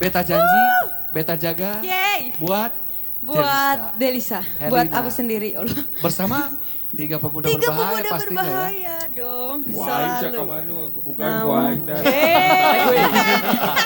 Beta janji, beta jaga. Yeay. Buat Delisa. Herlina. Buat aku sendiri, ya Allah. Bersama tiga pemuda berbahaya pastinya ya. Berbahaya dong. Wah, saya Selalu. kemarin bukan gua. Hey.